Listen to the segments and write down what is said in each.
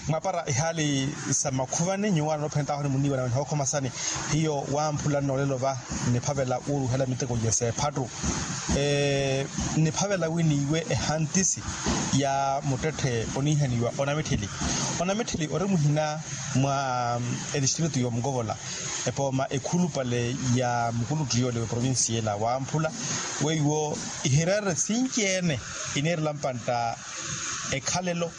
ngapara ihali samakhuvane nyuwana no phenta hone muniwa na hoko masani hiyo wamphula nolelo ba nephavela uru hela miteko yese phatru nephavela winiwe ehantisi ya motethe onihaniwa onametheli ore muhina mwa district yo Mgovola epo ma ekhulupale ya mkhulutu le province yela wamphula weiwo ihirere sinkene inerlampanta ekhalelo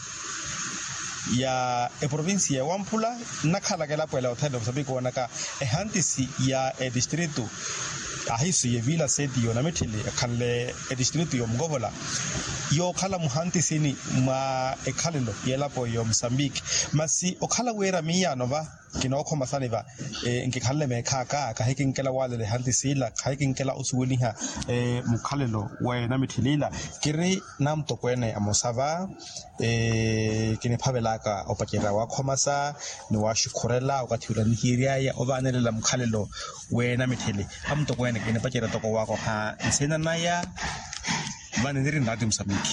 ya province ya Wamphula nakhala ke lapho la uthanda msabiko wanaka ehantisi ya district ahisu ye villa sedi yona methile ekhalle district yo Mgovola yo khala muhantisi ni ma ekhalelo yelapho yo Mozambique masi okhala wera miyano ba kinokho masane ba ngikhalle mekhaka ka hikinkela wale le hantisila hikinkela usuweliha mukhalelo wena mithilila kiri namto kwene amosava kine phabelaka opakera wa khomasa ni wa shikhorela ukathula nihiria ya obanelela mukhalelo wena mithili amto kwene kine pakera toko wako ha sena naya bane ndiri ndati Mozambique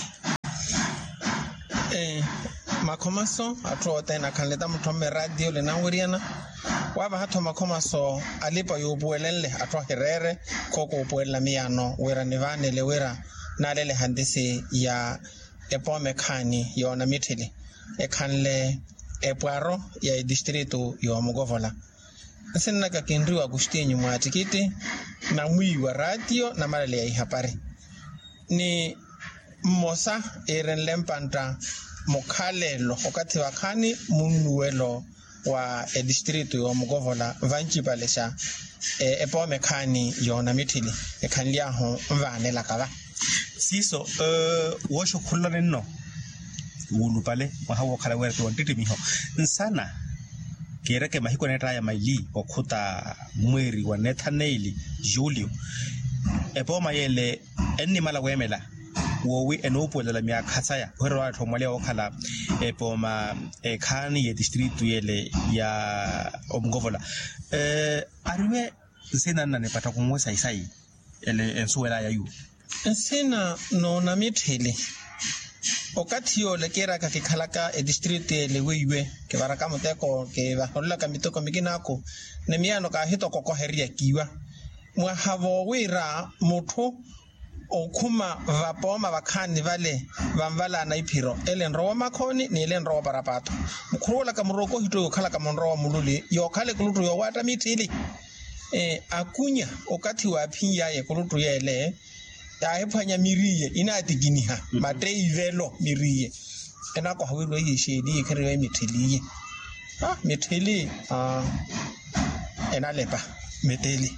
makhomaso atho tena khaleta muthome radio le nawiriana waba hatho makhomaso alipa yo buelele atho herere koko buela miano wera nivane le wera nalele handisi ya epome khani yona mithili ekhanle epwaro ya distrito yo Mgovola asenna ka kendriwa Agustinho mwatikiti na mwiwa radio na malele ya ihapari ni mosa erenlempanta mokhalelo okati wakhani munnuwelo wa distrito yo Mgovola vanchipalesha epome khani yona mithili ekhanlia ho mvanela kaba siso washo khulane no ulupale mahawo khala wera to nditi miho nsana kereke mahiko neta ya maili okhuta mweri wa Nathaniel Julio epoma yele enimala wemela wowi enopolela la mia khatsaya hore wa thomole okhala epoma ekhani ye district yele ya Mgovola ariwe sena ne pata kumwe sai ele ensuela ya yu sena no na mithili okati yo le kera ka khalaka district le weiwe ke baraka moteko ke ba holla ka mitoko mikinako ne miano ka hito kokoheria kiwa mwa havo wira motho okhuma vapoma vakhani vale vamvala na iphiro elenro wa makhoni ni elenro wa parapato mkhurula ka muroko hito yo khala ka monro wa mululi yo khale kulutu yo wata mithili akunya okati wa phinya ye kulutu yele ya ephanya miriye inatiginiha mateivelo miriye enako hawilo yishedi ikhere mithili mithili enalepa methili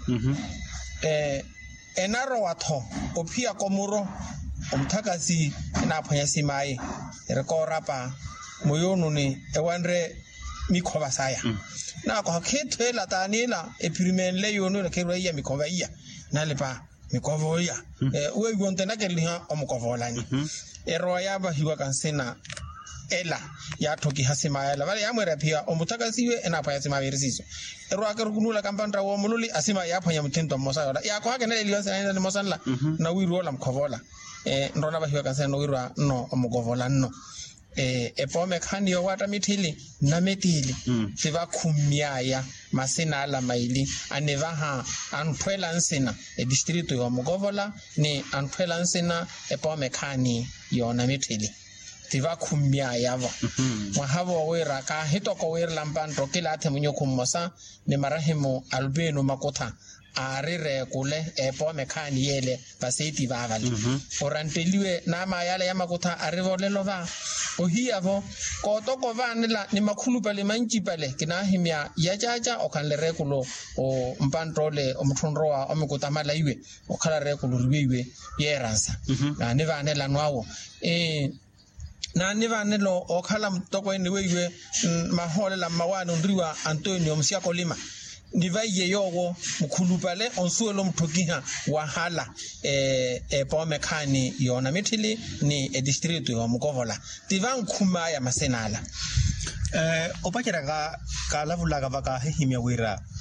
enaro watho ophia komuro omthakasi enaphanya simaye rekorapa moyono ni ewanre mikhoba saya nako hakhethela tanila eprimenle yono le kerwa ya mikhoba iya nalepa mikovo ya uwe gontena ke liha omkovolani eroya ba hiwa kansena ela ya thoki hasimaya la bale ya mwera phia omuthakasiwe enaphanya simaye risiso eroa ke rukunula kampandra wo mululi asima ya phanya mutento mosa yola ya ko hakene le liwa na mosanla na wirola mkhovola ndona ba hiwa kansena no wirwa no omkovola no epome khani yo wata mithili na metili siva khumyaya masina ala maili aneva ha anthwela nsina distrito yo Mgovola ni anthwela nsina epome khani yo na mithili siva khumyaya va mahavo wera ka hitoko wera lampanto kila athe munyoko mosa ne marahimo albeno makotha arire kule epome khani yele baseti bavali oranteliwe na mayala ya makotha arivolelo va ohiavo kotoko vanela ni makhulupale manchipale kinahimya yajaja okhanle rekulo o mpantole omthonroa omikota malaiwe okhala rekulo riwe yeransa na ne vanela nwawo na ne vanelo okhala mtoko eniwe maholela mawano ndriwa Antonio Msiakolima ndivaye yowo mkhulupale onsuelo mthokiha wahala epome khani yona mithili ni district yo Mgovola tivankhuma ya masenala opakera ka lavula ka baka himya wira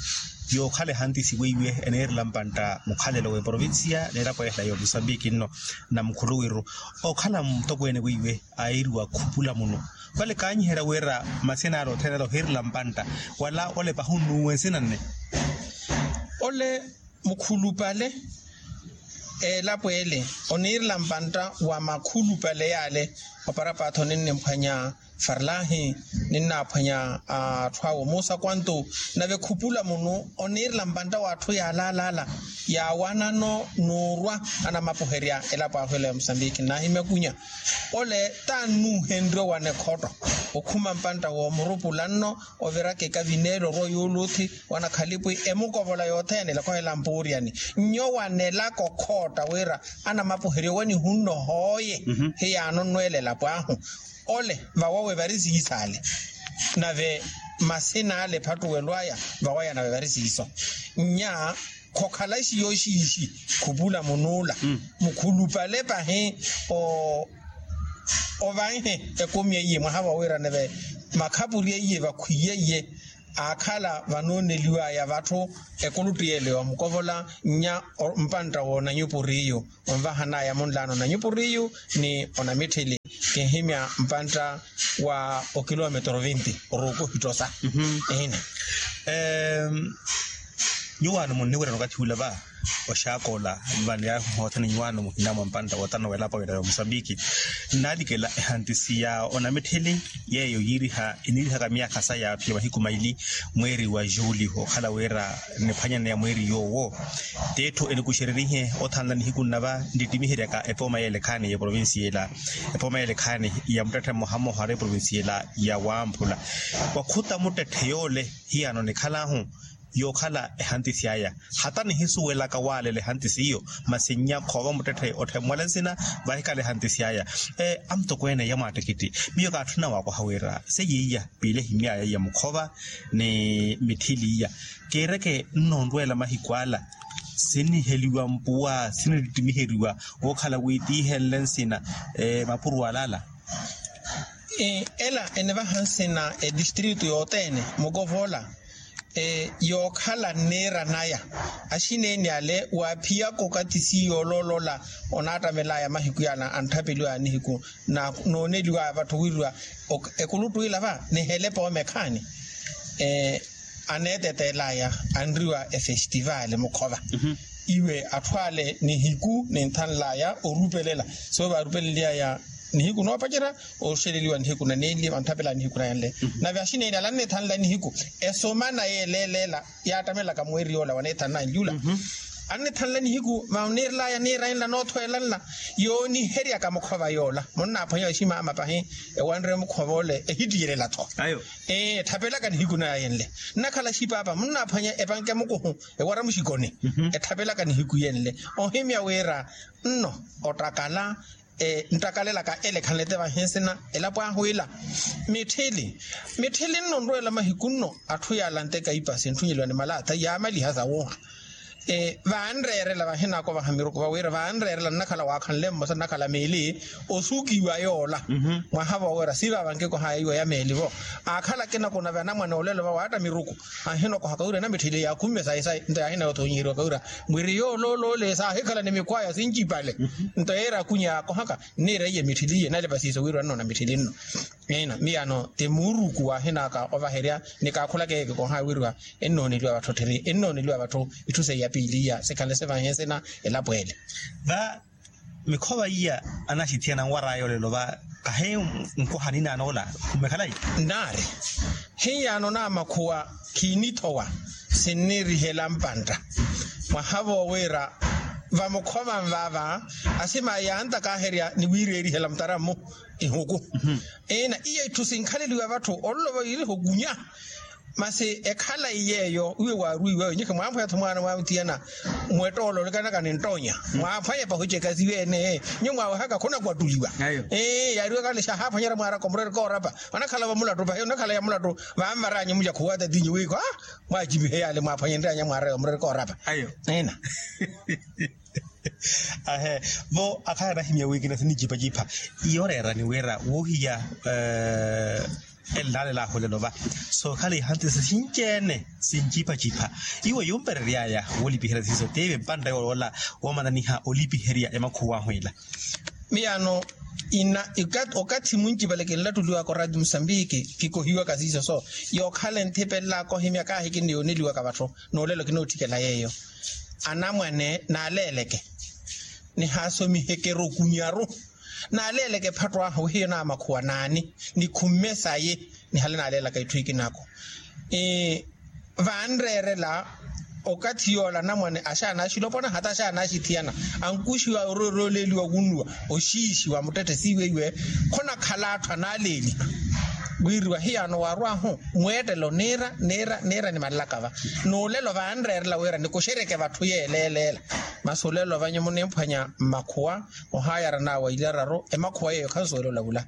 yo khale hantisi weiwe ene lampanta mukhalelo we provincia le lapo ehla yo Mozambique no na mkhuluwiru o khala mtokwene weiwe airwa khupula muno kwale kanyihera wera masenaro thenelo hirlampanta wala ole bahunu wensinanne ole mkhulupale lapho ele onirlampanta wa makhulupale yale oparapatho nenne mphanya farlahi ninna phanya thwawo musa kwanto na be khupula muno onirlampanta watho ya lalala ya wanano norwa ana mapoheria elapa hwele Mozambique na himekunya ole tanu hendro wane khoto okhuma mpanta wo morupulanno overa ke kavinero royoluthi wana khalipu emukovola yothene la kohela mpuriani nyo wane la kokhota wera ana mapoheria wani hunno hoye he ya nonwele la pwahu ole vawawe varizisale nave masena ale phatu welwaya vawaya nave varisiso nya khokhalashi yoshishi khubula monula mukhulupale pa he o vanhe ekomye yimwe hava wera nave makhapuri ye vakhwiye ye akhala vanoneliwa ya vathu ekolutiele wa mkovola nya mpanta wona nyupuriyo wamva hana ya mondlano na nyupuriyo ni ona mithili kehimya mpanta wa kilometro 20 roko hitosa ehina nyuwano munniwera nokathula ba oshakola bani ya hothani nyuwano muhinamo mpanta watano wela pa wela Mozambique nalikela hantisi ya ona mithili yeyo yiriha iniriha ka miaka sa ya phiwa hikumaili mweri wa Juli ho khala wera nephanya ya mweri yowo tetho elikushererihe othanani hikunaba nditimihira ka epoma yele khane ya province yela epoma yele khane ya mtatha mohamo hare province yela ya wamphula wakhuta mutethe yole hiano nekhala hu yo khala hantisi aya hatani hisuwela ka wale le hantisi iyo masinya khoba mutethe othemwalensina bahikale hantisi aya amtokwene ya matekiti miyo ka thuna wa kwa hawera seyiya pile himya ya mukhoba ne mithiliya kereke nnondwela mahikwala sini heliwa mpuwa sini ditimiheriwa wo khala witi helensina mapuru walala ela eneva hansina district yotene mugovola yo khala nera naya ashine nyale wa phia kokatisi yololola onata melaya mahikuyana anthapelwa ni hiku na none liwa batho wirwa ekulutuila ba ne hele pa mekhani anete telaya andriwa festival mukhoba iwe athwale ni hiku ne nthanlaya orupelela so ba rupelela ya nihiku no pachira o sheleliwa nihiku na neli anthapela nihiku na yanle na vyashine ina lanne thanla nihiku esomana yelelela ya tamela ka mweri yola waneta na yula anne thanla nihiku maunirla ya ni rainla no thoelanla yo ni heria ka mukhoba yola monna phanya shima ama pahe e wanre mukhobole e hidire la tho ayo thapela ka nihiku na yanle nakhala shipa apa monna phanya e banke mukuhu e wara mushikone e thapela ka nihiku yenle o hemya wera nno otakala ntakalela ka ele khanlete ba hensena elapo a hoila mithili nnondwela mahikunno athu ya lante ka ipase nthunyelwane malata ya mali haza wo vanrere la bahena ko ba hamiro ko ba wera vanrere la nakhala wa khanle mo sa nakhala meli osukiwa yola mwa haba wera siba banke ko haiwa ya meli bo akhala kena kona bana mwana olelo ba wata miruku a heno ko hakaure na mithili ya kumme sai nda hena to nyiro kaura mwiri yo lo le sa hekhala ne mikwaya sinjipale ntaera kunya ko haka ne reye mithili ye na le basiso wira no na mithili no ena miano temuruku wa hena ka overheria ne ka khola ke ko ha wirwa enno ne lwa batho thiri enno ne lwa batho ithuse ya pilia sekale se vahensena elapwele ba mikhoba iya anashitiana warayo lelo ba kahe nkohanina nola kumekhalai nare heyano na makhuwa kinithowa siniri helampanda mahabo wera va mukhoma mvava asima yanta ka heria ni wireri helamtaramo ihuku ena iya itusinkhaleliwa batho ollo yiri hogunya mase ekhala iyeyo uwe waruiwe nyike mwapha yathumwana mwamtiana mwetolo lekana kanentonya mwapha yepa hocheka ziwene nyumwa haka khona kwatuliwa yariwe kale shahapha nyara mwara komrere ko rapa anakhala ba mulato ba nakhala ya mulato ba amaranye muja khuwata dinyi wiko mwajibi he yale mwapha nyendra nya mwara komrere ko rapa ayo nena ahe bo akara himya wiki na sini jipa yorera ni wera wohiya elale la holelo ba so khale hanti se sinkene sinjipa jipa iwe yombere ya olipi hera siso tebe banda wala wo manani ha olipi heria emakhuwa hwela miano ina ikat okati munji balekeng la tuliwa ko radio Mozambique kiko hiwa kasiso so yo khale nthepela ko himya ka hike ne yone liwa ka batho no lelo ke no thikela yeyo ana mwane na leleke ni haso mihekero kunyaro na leleke phatwa ho hena makhuwa nani ni khumesa ye ni halena lela ka ithwiki nako vanrere la okathiola na mwane ashana shilopona hata shana shithiana ankushiwa roroleliwa kunwa oshishiwa mutete siwewe khona khalathwa naleli gwiriwa hiano warwa ho mwetelo nera ni malakava no lelo vanrere la wera ni kushereke bathu yelelela masolelo vanye mone mphanya makhuwa ohayara na wa ilararo emakhuwa yeyo khazolo lagula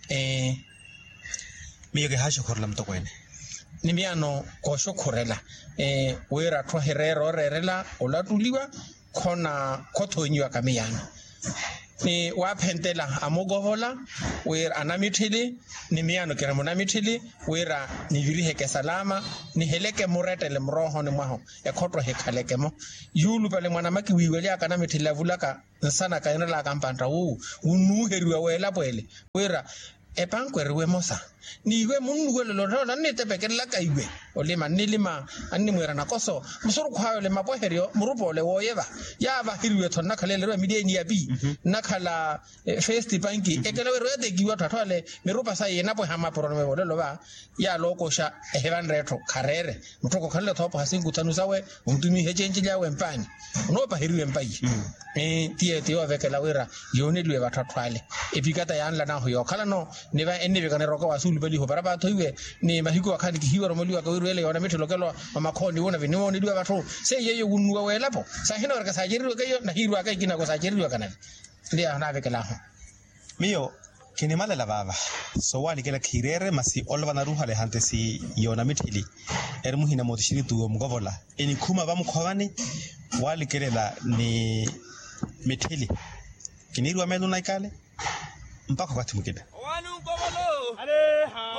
miyoke hasho khorla mtokwene ni miano ko shokhorela wera tho herero rerela olatuliwa khona khothonyiwa ka miyano ni wa phentela amogohola wera anamithili ni miyano kera monamithili wera ni viriheke salama ni heleke muretele mroho ni mwaho ekhotwa hekhalekemo yulu pale mwana maki wiwele aka namithila vulaka nsana ka inela ka mpanta unuheriwa wela pwele wera epankwerwe mosa niwe munugwelo lona nitepekela kaiwe olema nilima animwera nakoso musuru khwayo le mapoherio murupole woyeba yaba hirwe thona khalele mideni ya bi nakhala first banki ekele we rede giwa thathale mirupa sa yena po hama porome bolelo ba ya lokosha eheban retho kharere mutoko khalle thopo hasingu thanusawe umtumi hechenje yawe mpani unopa hirwe mpai tie wa vekela wera yone lwe bathathwale epikata yanla na ho yokhala no neba enne kana roko wasulu bali ho baraba thoiwe ni mahiko akhani hiwa romoliwa ka wirwele yona mitholokelo amakhoni wona vinimo ni liwa batho se yeyo unwa welapo sa hino ka sajeriwa kayo na hirwa ka ikina ko sajeriwa kana ndia na vekela ho miyo kinimale la baba so wali kela khirere masi olvana ruhale hante si yona mithili ermuhina motishiri tuwo mgovola eni khuma ba mkhwani wali kelela ni mithili kinirwa menu naikale mpaka kwa timukida wanu ngobolo ale ha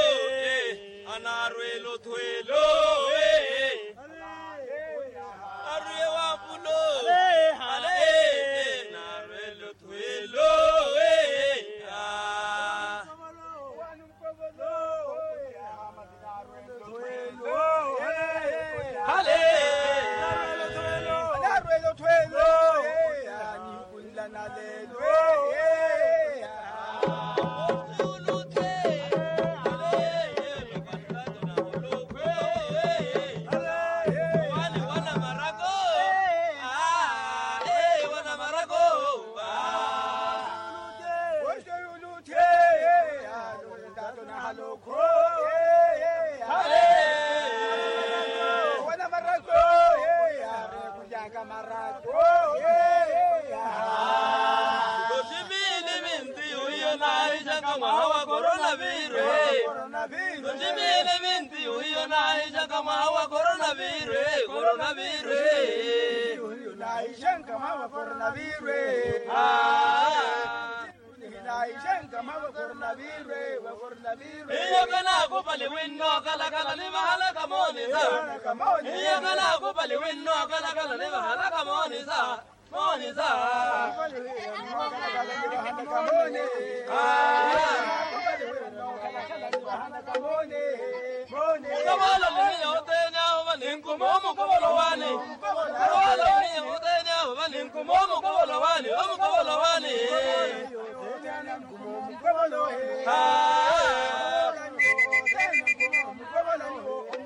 anarwelo thwelo arwe wa bulo ale narwelo thwelo wanu ngobolo amadinarwelo thwelo ale narwelo thwelo ani kulana lelo Ah